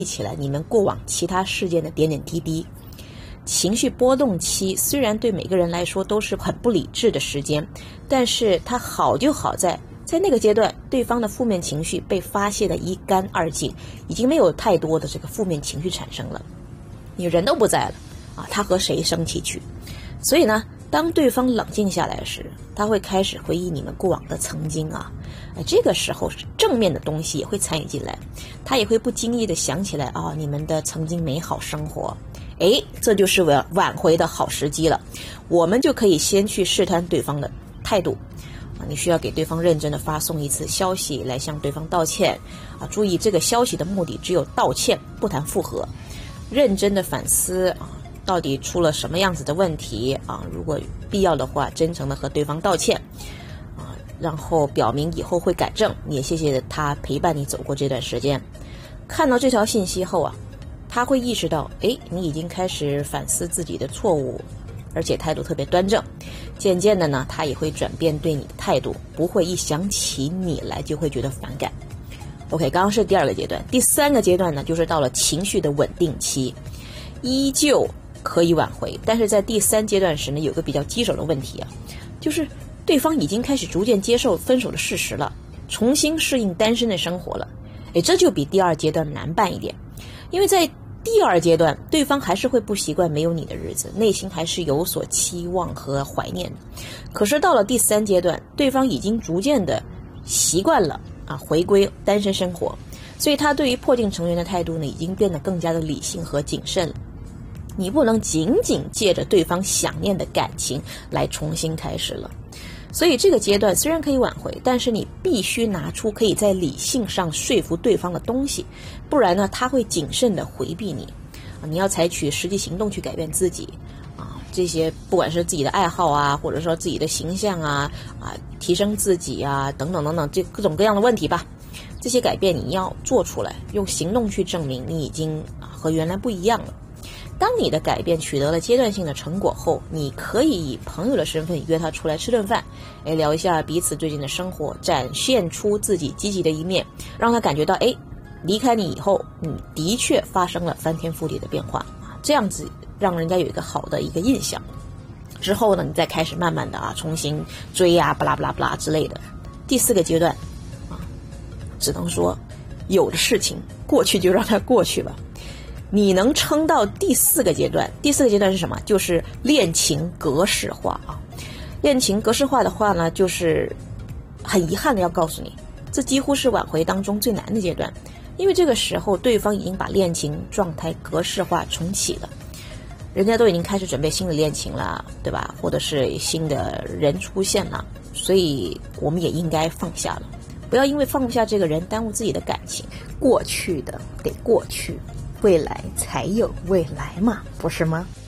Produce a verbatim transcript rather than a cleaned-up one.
起来你们过往其他事件的点点滴滴。情绪波动期虽然对每个人来说都是很不理智的时间，但是它好就好在在那个阶段，对方的负面情绪被发泄得一干二净，已经没有太多的这个负面情绪产生了，你人都不在了啊，他和谁生气去？所以呢，当对方冷静下来时，他会开始回忆你们过往的曾经啊，呃，这个时候正面的东西也会参与进来，他也会不经意的想起来啊、哦，你们的曾经美好生活。诶，这就是挽挽回的好时机了，我们就可以先去试探对方的态度啊，你需要给对方认真的发送一次消息来向对方道歉啊，注意这个消息的目的只有道歉，不谈复合，认真的反思啊，到底出了什么样子的问题啊，如果必要的话，真诚的和对方道歉啊，然后表明以后会改正，也谢谢他陪伴你走过这段时间。看到这条信息后啊，他会意识到，诶，你已经开始反思自己的错误，而且态度特别端正。渐渐的呢，他也会转变对你的态度，不会一想起你来就会觉得反感。OK， 刚刚是第二个阶段，第三个阶段呢，就是到了情绪的稳定期，依旧可以挽回，但是在第三阶段时呢，有个比较棘手的问题啊，就是对方已经开始逐渐接受分手的事实了，重新适应单身的生活了。诶，这就比第二阶段难办一点，因为在第二阶段，对方还是会不习惯没有你的日子，内心还是有所期望和怀念的。可是到了第三阶段，对方已经逐渐的习惯了啊，回归单身生活，所以他对于破镜重圆的态度呢，已经变得更加的理性和谨慎了。你不能仅仅借着对方想念的感情来重新开始了。所以这个阶段虽然可以挽回，但是你必须拿出可以在理性上说服对方的东西，不然呢，他会谨慎的回避你。啊，你要采取实际行动去改变自己啊，这些不管是自己的爱好啊，或者说自己的形象啊，啊，提升自己啊，等等等等，这各种各样的问题吧。这些改变你要做出来，用行动去证明你已经和原来不一样了。当你的改变取得了阶段性的成果后，你可以以朋友的身份约他出来吃顿饭，哎，聊一下彼此最近的生活，展现出自己积极的一面，让他感觉到，哎，离开你以后，你的确发生了翻天覆地的变化啊，这样子让人家有一个好的一个印象。之后呢，你再开始慢慢的啊，重新追啊，巴拉巴拉巴拉之类的。第四个阶段啊，只能说有的事情过去就让它过去吧。你能撑到第四个阶段，第四个阶段是什么？就是恋情格式化啊。恋情格式化的话呢，就是很遗憾的要告诉你，这几乎是挽回当中最难的阶段，因为这个时候对方已经把恋情状态格式化重启了，人家都已经开始准备新的恋情了，对吧？或者是新的人出现了，所以我们也应该放下了，不要因为放不下这个人耽误自己的感情。过去的得过去，未来才有未来嘛，不是吗？